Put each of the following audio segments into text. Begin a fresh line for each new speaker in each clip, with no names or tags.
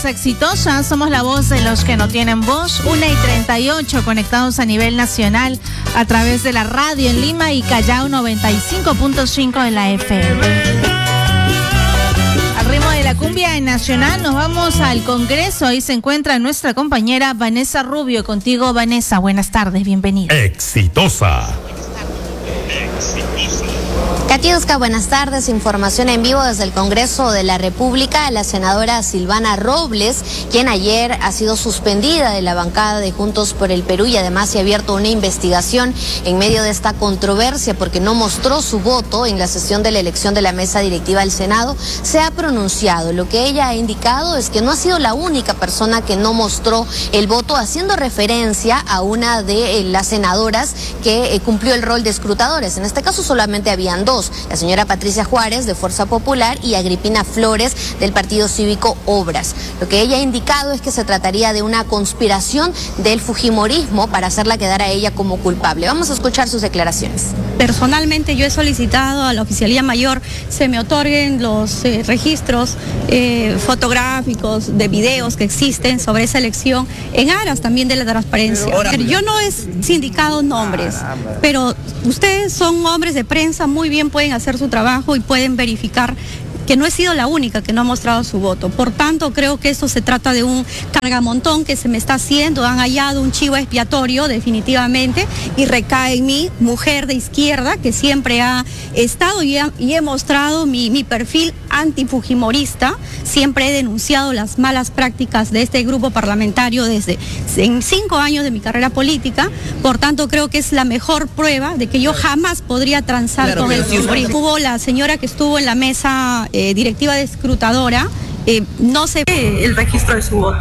Exitosa, somos la voz de los que no tienen voz. 1:38, conectados a nivel nacional a través de la radio en Lima y Callao 95.5 de la FM. Al ritmo de la cumbia nacional nos vamos al Congreso. Ahí se encuentra nuestra compañera Vanessa Rubio. Contigo, Vanessa, buenas tardes, bienvenida.
Exitosa.
Katiuska, buenas tardes. Información en vivo desde el Congreso de la República. La senadora Silvana Robles, quien ayer ha sido suspendida de la bancada de Juntos por el Perú y además se ha abierto una investigación en medio de esta controversia porque no mostró su voto en la sesión de la elección de la mesa directiva del Senado, se ha pronunciado. Lo que ella ha indicado es que no ha sido la única persona que no mostró el voto, haciendo referencia a una de las senadoras que cumplió el rol de escrutadores. En este caso solamente habían dos. La señora Patricia Juárez de Fuerza Popular y Agripina Flores del Partido Cívico Obras. Lo que ella ha indicado es que se trataría de una conspiración del fujimorismo para hacerla quedar a ella como culpable. Vamos a escuchar sus declaraciones.
Personalmente yo he solicitado a la Oficialía Mayor se me otorguen los registros fotográficos de videos que existen sobre esa elección en aras también de la transparencia. Yo no he sindicado nombres, pero ustedes son hombres de prensa, muy bien pueden hacer su trabajo y pueden verificar que no he sido la única que no ha mostrado su voto. Por tanto, creo que esto se trata de un cargamontón que se me está haciendo. Han hallado un chivo expiatorio definitivamente y recae en mí, mujer de izquierda, que siempre ha estado y he mostrado mi perfil antifujimorista. Siempre he denunciado las malas prácticas de este grupo parlamentario desde en 5 años de mi carrera política. Por tanto, creo que es la mejor prueba de que yo jamás podría transar con el fujimorismo. Hubo la señora que estuvo en la mesa directiva de escrutadora, no se ve el registro de su voto.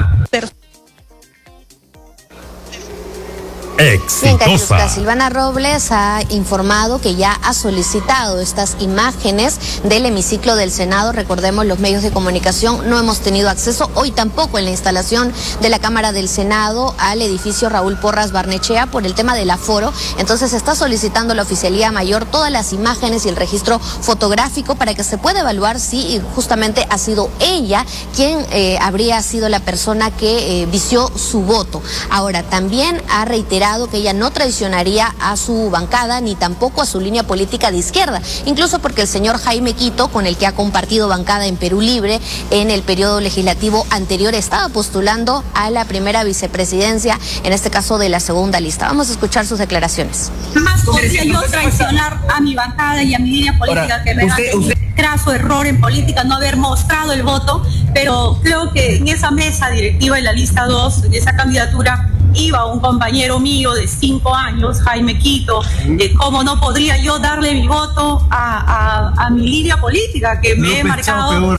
Exitosa.
Silvana Robles ha informado que ya ha solicitado estas imágenes del hemiciclo del Senado. Recordemos, los medios de comunicación no hemos tenido acceso hoy tampoco en la instalación de la Cámara del Senado al edificio Raúl Porras Barnechea por el tema del aforo. Entonces está solicitando la Oficialía Mayor todas las imágenes y el registro fotográfico para que se pueda evaluar si justamente ha sido ella quien habría sido la persona que vició su voto. Ahora, también ha reiterado que ella no traicionaría a su bancada ni tampoco a su línea política de izquierda, incluso porque el señor Jaime Quito, con el que ha compartido bancada en Perú Libre en el periodo legislativo anterior, estaba postulando a la primera vicepresidencia, en este caso de la segunda lista. Vamos a escuchar sus declaraciones.
Jamás podría yo traicionar a mi bancada y a mi línea política. Ahora, que usted craso error en política no haber mostrado el voto, pero creo que en esa mesa directiva en la lista 2, en esa candidatura, iba un compañero mío de 5 años, Jaime Quito. ¿Cómo no podría yo darle mi voto a mi línea política que me he marcado?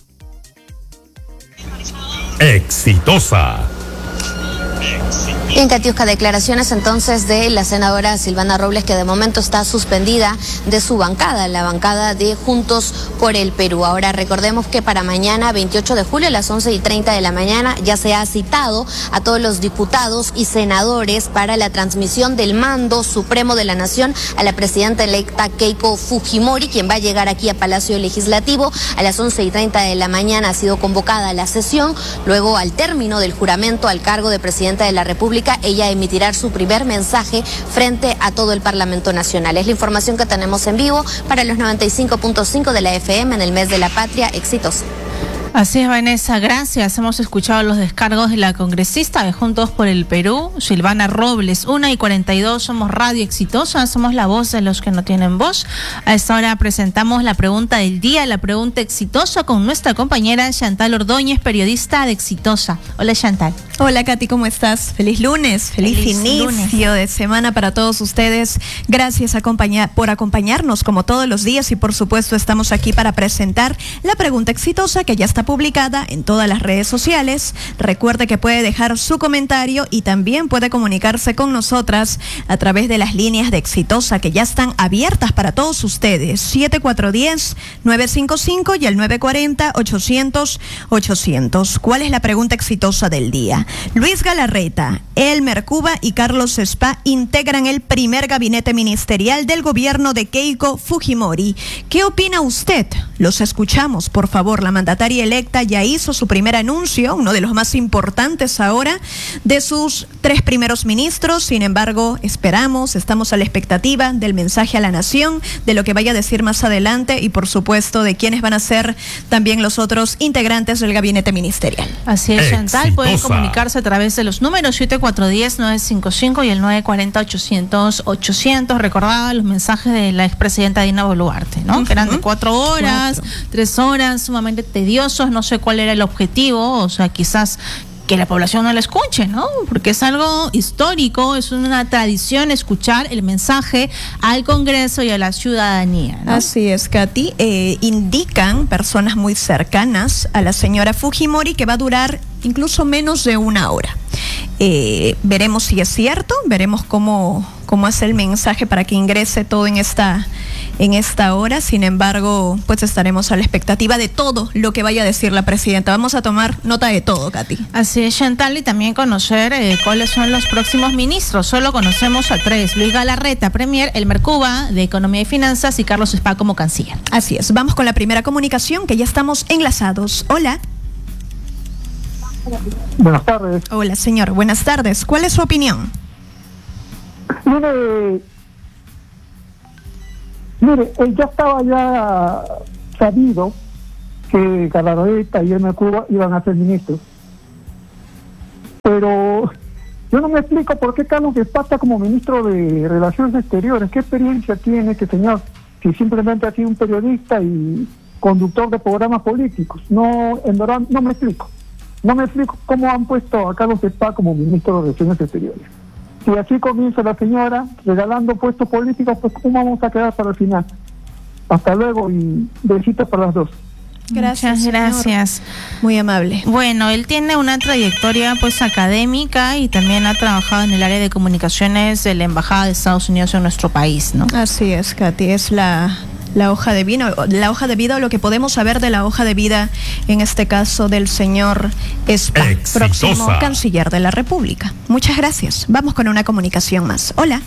Exitosa.
Bien, Katiuska, declaraciones entonces de la senadora Silvana Robles, que de momento está suspendida de su bancada, la bancada de Juntos por el Perú. Ahora recordemos que para mañana, 28 de julio, a las 11:30 de la mañana, ya se ha citado a todos los diputados y senadores para la transmisión del mando supremo de la nación a la presidenta electa Keiko Fujimori, quien va a llegar aquí a Palacio Legislativo. A las 11:30 de la mañana ha sido convocada la sesión. Luego, al término del juramento al cargo de presidenta de la República, ella emitirá su primer mensaje frente a todo el Parlamento Nacional. Es la información que tenemos en vivo para los 95.5 de la FM en el mes de la patria. Exitosa.
Así es, Vanessa, gracias. Hemos escuchado los descargos de la congresista de Juntos por el Perú, Silvana Robles. 1:42, somos Radio Exitosa, somos la voz de los que no tienen voz. A esta hora presentamos la pregunta del día, la pregunta exitosa, con nuestra compañera Chantal Ordóñez, periodista de Exitosa. Hola, Chantal.
Hola, Katy, ¿cómo estás? Feliz lunes, feliz inicio de semana para todos ustedes. Gracias por acompañarnos como todos los días y por supuesto estamos aquí para presentar la pregunta exitosa que ya está publicada en todas las redes sociales. Recuerde que puede dejar su comentario y también puede comunicarse con nosotras a través de las líneas de Exitosa que ya están abiertas para todos ustedes. 7410-955 y el 940-800-800. ¿Cuál es la pregunta exitosa del día? Luis Galarreta, Elmer Cuba y Carlos Spa integran el primer gabinete ministerial del gobierno de Keiko Fujimori. ¿Qué opina usted? Los escuchamos, por favor. La mandataria electa ya hizo su primer anuncio, uno de los más importantes ahora, de sus 3 primeros ministros. Sin embargo, estamos a la expectativa del mensaje a la nación, de lo que vaya a decir más adelante y por supuesto de quiénes van a ser también los otros integrantes del gabinete ministerial.
Así es, Chantal, pueden comunicarse a través de los números 7410-955 y el 940-800-800. Recordaba los mensajes de la expresidenta Dina Boluarte, ¿no? Que eran de 4 horas, 3 horas, sumamente tediosos. No sé cuál era el objetivo, o sea, quizás que la población no la escuche, ¿no? Porque es algo histórico, es una tradición escuchar el mensaje al Congreso y a la ciudadanía, ¿no?
Así es, Katy. Indican personas muy cercanas a la señora Fujimori que va a durar incluso menos de 1 hora. Veremos si es cierto, veremos cómo es el mensaje para que ingrese todo en esta hora. Sin embargo, pues estaremos a la expectativa de todo lo que vaya a decir la presidenta. Vamos a tomar nota de todo, Katy.
Así es, Chantal, y también conocer cuáles son los próximos ministros. Solo conocemos a 3: Luis Galarreta, Premier, Elmer Cuba, de Economía y Finanzas, y Carlos Spa como canciller.
Así es, vamos con la primera comunicación, que ya estamos enlazados. Hola.
Buenas tardes.
Hola, señor. Buenas tardes. ¿Cuál es su opinión?
Mire, ya estaba ya sabido que Galarreta y Elmer Cuba iban a ser ministros. Pero yo no me explico por qué Carlos Spa está como ministro de Relaciones Exteriores. ¿Qué experiencia tiene este señor? Si simplemente ha sido un periodista y conductor de programas políticos. No, en verdad, no me explico. No me explico cómo han puesto a Carlos Spa como ministro de Relaciones Exteriores. Si así comienza la señora regalando puestos políticos, pues ¿cómo vamos a quedar para el final? Hasta luego y besitos para las dos.
Gracias.
Muchas gracias.
Señor. Muy amable.
Bueno, él tiene una trayectoria pues académica y también ha trabajado en el área de comunicaciones de la Embajada de Estados Unidos en nuestro país, ¿no?
Así es, Katy, es la hoja de vida, o lo que podemos saber de la hoja de vida, en este caso del señor Spa, próximo canciller de la República. Muchas gracias. Vamos con una comunicación más. Hola.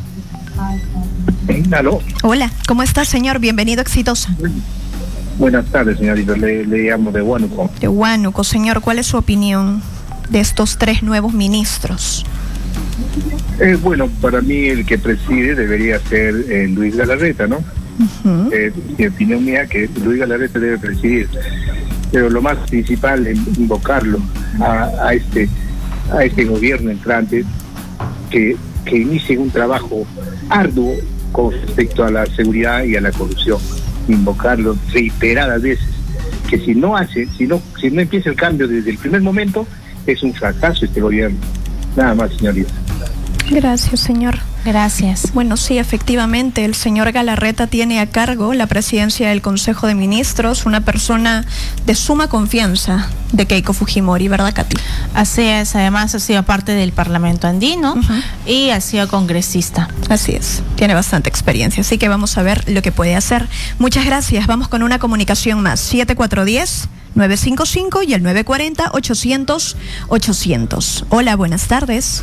¿Aló?
Hola, ¿cómo está, señor? Bienvenido a Exitosa.
Buenas tardes, señorita. Le llamo de Huánuco.
De Huánuco, señor. ¿Cuál es su opinión de estos 3 nuevos ministros?
Bueno, para mí el que preside debería ser Luis Galarreta, ¿no? Mi opinión mía que Luis Galarreta debe presidir, pero lo más principal es invocarlo a este gobierno entrante que inicie un trabajo arduo con respecto a la seguridad y a la corrupción. Invocarlo reiteradas veces, que si no empieza el cambio desde el primer momento, es un fracaso este gobierno. Nada más, señorita.
Gracias, señor.
Gracias.
Bueno, sí, efectivamente, el señor Galarreta tiene a cargo la presidencia del Consejo de Ministros, una persona de suma confianza de Keiko Fujimori, ¿verdad, Katy?
Así es, además ha sido parte del Parlamento andino y ha sido congresista.
Así es, tiene bastante experiencia, así que vamos a ver lo que puede hacer. Muchas gracias, vamos con una comunicación más, 7410-955 y el 940-800-800. Hola, buenas tardes.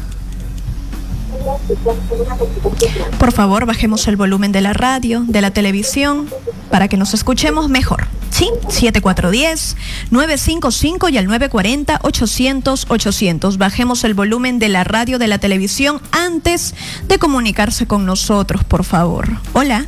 Por favor, bajemos el volumen de la radio, de la televisión, para que nos escuchemos mejor. Sí, 7410-955 y al 940-800-800. Bajemos el volumen de la radio, de la televisión, antes de comunicarse con nosotros, por favor. Hola.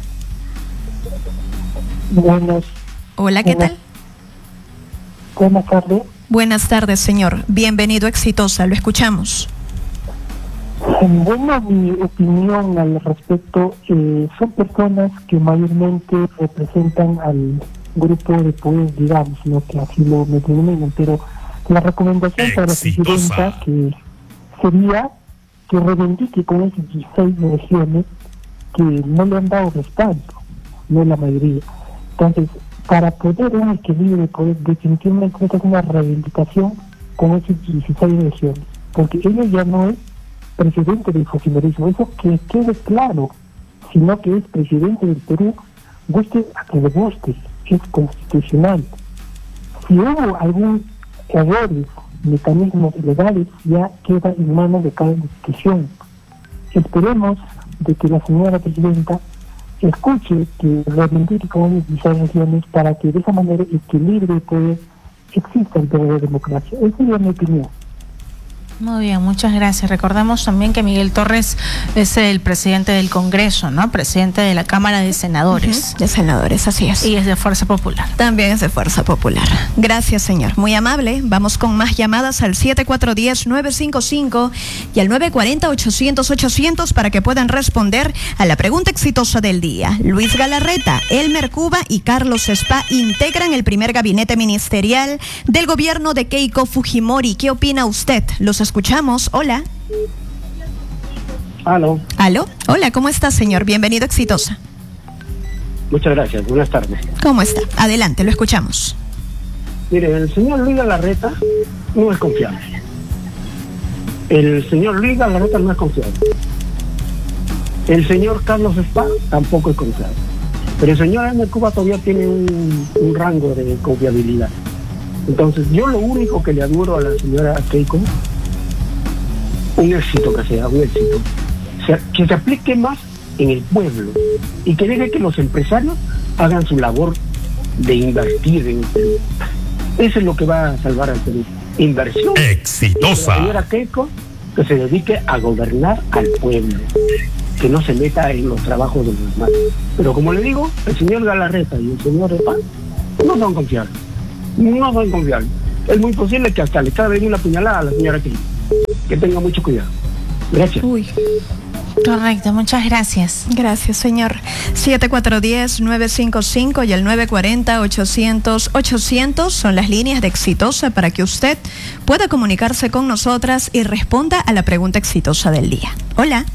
Hola, ¿qué tal?
Buenas tardes.
Buenas tardes, señor. Bienvenido a Exitosa, lo escuchamos.
Bueno, mi opinión al respecto, son personas que mayormente representan al grupo de poder, digamos, ¿no? Que así lo denominan, pero la recomendación para la presidenta que sería que reivindique con esas 16 regiones que no le han dado respaldo, no la mayoría. Entonces, para poder un equilibrio de poder, definitivamente esta es una reivindicación con esas 16 regiones, porque ella ya no es presidente del fujimorismo, eso que quede claro, sino que es presidente del Perú, guste a que le guste, es constitucional. Si hubo algún errores, mecanismos legales, ya queda en manos de cada institución. Esperemos de que la señora presidenta escuche que reivindique con las regiones para que de esa manera equilibre el poder exista el Perú de democracia. Esa es mi opinión.
Muy bien, muchas gracias. Recordemos también que Miguel Torres es el presidente del Congreso, ¿no? Presidente de la Cámara de Senadores.
De senadores, así es.
Y es de Fuerza Popular.
También es de Fuerza Popular. Gracias, señor. Muy amable. Vamos con más llamadas al 7410-955 y al 940-800-800 para que puedan responder a la pregunta exitosa del día. Luis Galarreta, Elmer Cuba y Carlos Spa integran el primer gabinete ministerial del gobierno de Keiko Fujimori. ¿Qué opina usted? Los escuchamos. Hola.
Aló.
¿Aló? Hola, ¿cómo está, señor? Bienvenido a Exitosa.
Muchas gracias. Buenas tardes.
¿Cómo está? Adelante, lo escuchamos.
Mire, el señor Luis Galarreta no es confiable. El señor Luis Galarreta no es confiable. El señor Carlos Spa tampoco es confiable. Pero el señor Elmer Cuba todavía tiene un rango de confiabilidad. Entonces, yo lo único que le auguro a la señora Keiko, un éxito, que se aplique más en el pueblo y que deje que los empresarios hagan su labor de invertir en el Perú. Eso es lo que va a salvar al Perú. Inversión.
Exitosa.
La señora Keiko, que se dedique a gobernar al pueblo, que no se meta en los trabajos de los demás. Pero como le digo, el señor Galarreta y el señor Spa no son confiables. No son confiables. Es muy posible que hasta le cabe una puñalada a la señora Keiko. Que tenga mucho cuidado. Gracias.
Uy.
Correcto, muchas gracias.
Gracias, señor. 7410-955 y el 940-800-800 son las líneas de Exitosa para que usted pueda comunicarse con nosotras y responda a la pregunta exitosa del día. Hola.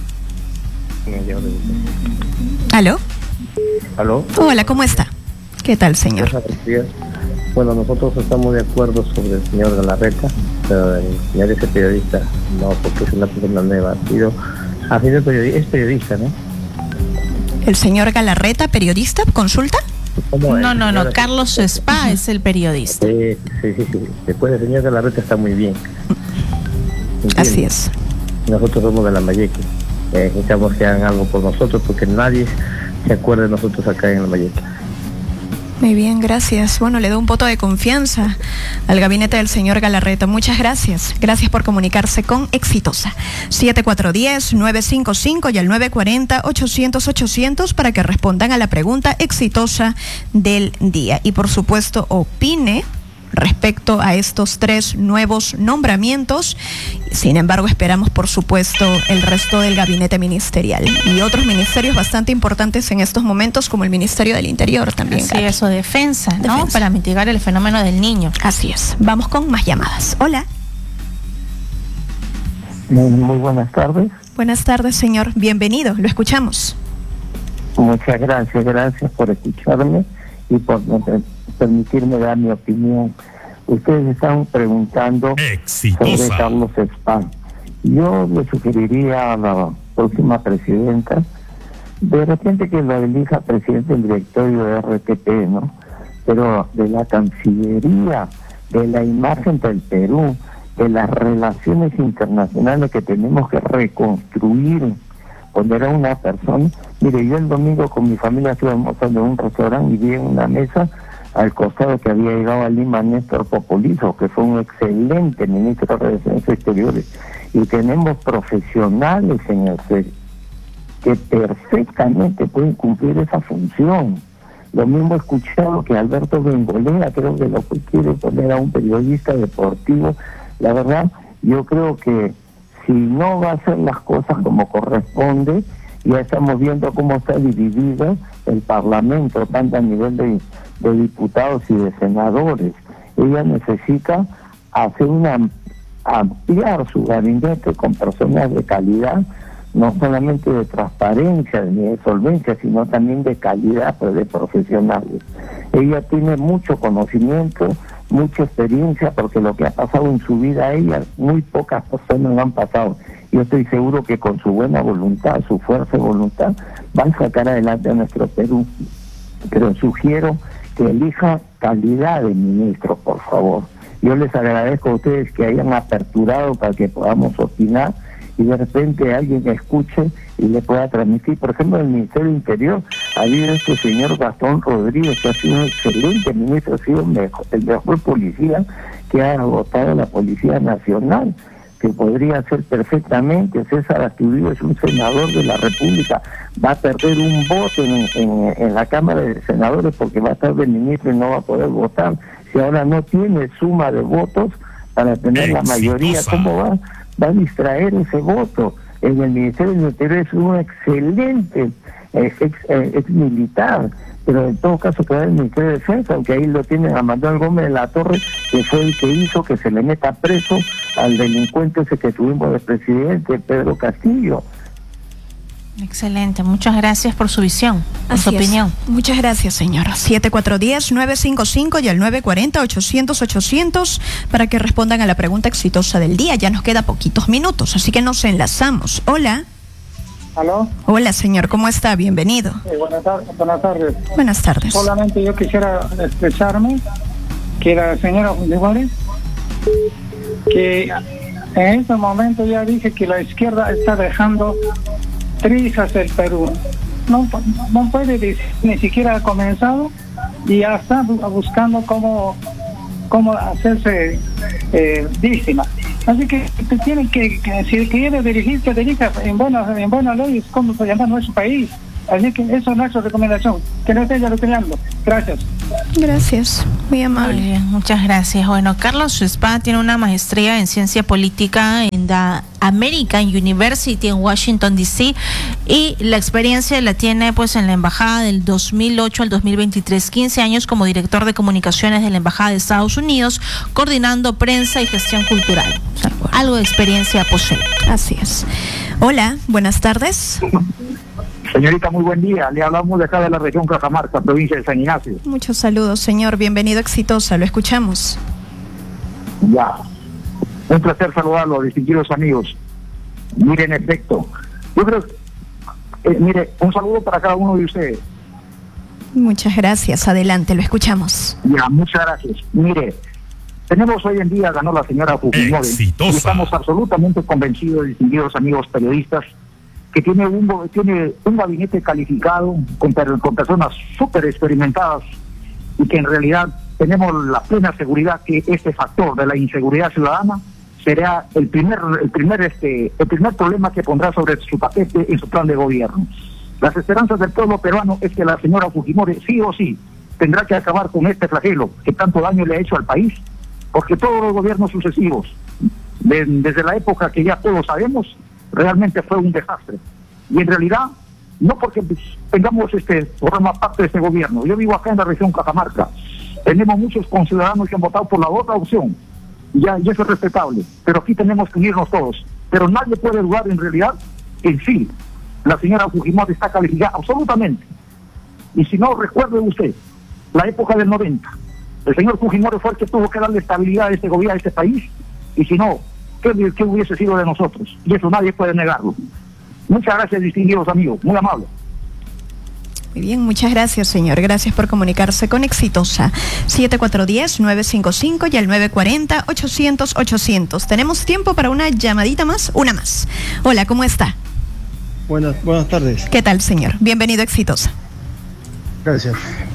¿Aló?
¿Aló?
Hola, ¿cómo está? ¿Qué tal, señor?
Bueno, nosotros estamos de acuerdo sobre el señor Galarreta, pero el señor ese periodista no, porque es una persona nueva. Es periodista, ¿no?
¿El señor Galarreta, periodista? ¿Consulta?
No, Carlos Spa es el periodista.
Sí. Después el señor Galarreta está muy bien. ¿Entiendes?
Así es.
Nosotros somos de Lambayeque. Necesitamos que hagan algo por nosotros porque nadie se acuerda de nosotros acá en Lambayeque.
Muy bien, gracias. Bueno, le doy un voto de confianza al gabinete del señor Galarreta. Muchas gracias. Gracias por comunicarse con Exitosa. 7410-955 y al 940-800-800 para que respondan a la pregunta exitosa del día. Y por supuesto, opine respecto a estos 3 nuevos nombramientos. Sin embargo, esperamos, por supuesto, el resto del gabinete ministerial y otros ministerios bastante importantes en estos momentos, como el Ministerio del Interior también.
Así es, o defensa, ¿no? Para mitigar el fenómeno del niño.
Así es. Vamos con más llamadas. Hola.
Muy buenas tardes.
Buenas tardes, señor. Bienvenido. Lo escuchamos.
Muchas gracias por escucharme y por permitirme dar mi opinión. Ustedes están preguntando sobre Carlos Spa. Yo le sugeriría a la próxima presidenta, de repente que lo elija presidente del directorio de RTP, ¿no? Pero de la Cancillería, de la imagen del Perú, de las relaciones internacionales que tenemos que reconstruir, poner a una persona. Mire, yo el domingo con mi familia estuve almorzando en un restaurante y vi en una mesa al costado que había llegado a Lima Néstor Popolizo, que fue un excelente ministro de Relaciones Exteriores. Y tenemos profesionales en el SEC que perfectamente pueden cumplir esa función. Lo mismo he escuchado que Alberto Bengolea, creo que lo quiere poner a un periodista deportivo. La verdad, yo creo que si no va a hacer las cosas como corresponde, ya estamos viendo cómo está dividido el Parlamento, tanto a nivel de diputados y de senadores. Ella necesita ampliar su gabinete con personas de calidad, no solamente de transparencia ni de solvencia, sino también de calidad, pero de profesionales. Ella tiene mucho conocimiento, mucha experiencia, porque lo que ha pasado en su vida ella, muy pocas personas lo han pasado. Yo estoy seguro que con su buena voluntad, su fuerza de voluntad, van a sacar adelante a nuestro Perú. Pero sugiero que elija calidad de ministros, por favor. Yo les agradezco a ustedes que hayan aperturado para que podamos opinar y de repente alguien escuche y le pueda transmitir. Por ejemplo, en el Ministerio del Interior
habido este señor Gastón Rodríguez, que ha sido un excelente ministro, ha sido el mejor policía que ha agotado la Policía Nacional, que podría ser perfectamente. César Astudillo es un senador de la República, va a perder un voto en la Cámara de Senadores porque va a estar de ministro y no va a poder votar. Si ahora no tiene suma de votos para tener la mayoría, ¿cómo va a distraer ese voto? En el Ministerio del Interior es un excelente ex militar, pero en todo caso queda el Ministerio de Defensa, aunque ahí lo tienen a Manuel Gómez de la Torre, que fue el que hizo que se le meta preso al delincuente ese que tuvimos de presidente, Pedro Castillo.
Excelente, muchas gracias por su visión, por su opinión.
Muchas gracias, señora. 7410-955 y al 940-800-800 para que respondan a la pregunta exitosa del día. Ya nos queda poquitos minutos, así que nos enlazamos. Hola.
¿Aló?
Hola, señor, ¿cómo está? Bienvenido.
Buenas tardes.
Buenas tardes.
Solamente yo quisiera expresarme que la señora Fujimori, que en este momento ya dije que la izquierda está dejando trizas el Perú. No puede decir, ni siquiera ha comenzado y ya está buscando cómo hacerse víctima. Así que tiene que si quiere dirigirse, dirija en buenas leyes, como se llama nuestro país. Así que eso es nuestra recomendación, que no esté alucinando. Gracias.
Gracias, muy amable.
Muy bien, muchas gracias. Bueno, Carlos Spa tiene una maestría en ciencia política en la American University en Washington, D.C. y la experiencia la tiene pues en la embajada del 2008 al 2023, 15 años como director de comunicaciones de la embajada de Estados Unidos, coordinando prensa y gestión cultural. O sea, algo de experiencia posee.
Así es. Hola, buenas tardes.
Señorita, muy buen día. Le hablamos de acá de la región Cajamarca, provincia de San Ignacio.
Muchos saludos, señor. Bienvenido, Exitosa. Lo escuchamos.
Ya. Un placer saludarlo, distinguidos amigos. Mire, en efecto, yo creo, mire, un saludo para cada uno de ustedes.
Muchas gracias. Adelante, lo escuchamos.
Ya, muchas gracias. Mire, tenemos hoy en día, ganó la señora Fujimori.
Exitosa.
Y estamos absolutamente convencidos, distinguidos amigos periodistas, que tiene un gabinete calificado con personas súper experimentadas y que en realidad tenemos la plena seguridad que este factor de la inseguridad ciudadana será el primer problema que pondrá sobre su paquete en su plan de gobierno. Las esperanzas del pueblo peruano es que la señora Fujimori sí o sí tendrá que acabar con este flagelo que tanto daño le ha hecho al país, porque todos los gobiernos sucesivos, desde la época que ya todos sabemos, realmente fue un desastre. Y en realidad, no porque tengamos forma parte de este gobierno. Yo vivo acá en la región Cajamarca. Tenemos muchos conciudadanos que han votado por la otra opción. Y eso es respetable. Pero aquí tenemos que unirnos todos. Pero nadie puede dudar en realidad en sí. La señora Fujimori está calificada absolutamente. Y si no, recuerde usted, la época del 90. El señor Fujimori fue el que tuvo que darle estabilidad a este gobierno, a este país. Y si no, ¿qué hubiese sido de nosotros? Y eso nadie puede negarlo. Muchas gracias, distinguidos amigos, muy amable.
Muy bien, muchas gracias, señor. Gracias por comunicarse con Exitosa. 7410-955 y al 940-800-800. Tenemos tiempo para una llamadita más, una más. Hola, ¿cómo está?
Buenas tardes.
¿Qué tal, señor? Bienvenido a Exitosa.
Gracias.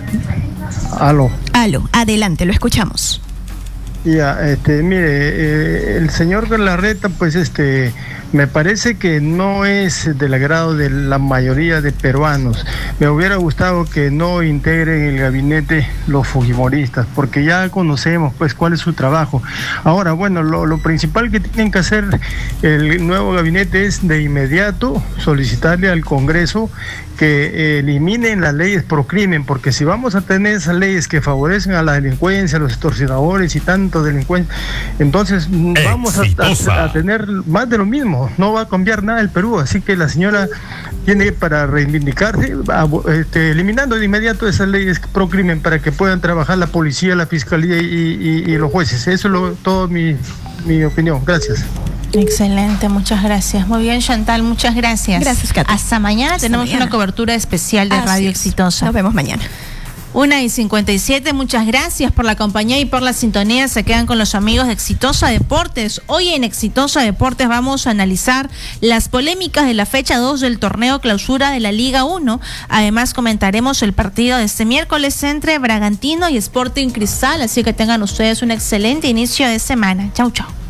Aló,
adelante, lo escuchamos.
Ya, mire, el señor Galarreta, pues me parece que no es del agrado de la mayoría de peruanos. Me hubiera gustado que no integren el gabinete los fujimoristas, porque ya conocemos pues cuál es su trabajo. Ahora, bueno, lo principal que tienen que hacer el nuevo gabinete es de inmediato solicitarle al Congreso que eliminen las leyes pro crimen, porque si vamos a tener esas leyes que favorecen a la delincuencia, a los extorsionadores y tanto delincuentes, entonces vamos a tener más de lo mismo, no va a cambiar nada el Perú. Así que la señora tiene para reivindicarse, eliminando de inmediato esas leyes pro crimen para que puedan trabajar la policía, la fiscalía y los jueces. Eso es todo mi opinión. Gracias.
Excelente, muchas gracias. Muy bien, Chantal, muchas gracias.
Gracias, Katy.
Hasta mañana. Tenemos una cobertura especial de Radio Exitosa.
Nos vemos mañana.
1:57, muchas gracias por la compañía y por la sintonía. Se quedan con los amigos de Exitosa Deportes. Hoy en Exitosa Deportes vamos a analizar las polémicas de la fecha 2 del torneo clausura de la Liga 1. Además comentaremos el partido de este miércoles entre Bragantino y Sporting Cristal. Así que tengan ustedes un excelente inicio de semana. Chau, chau.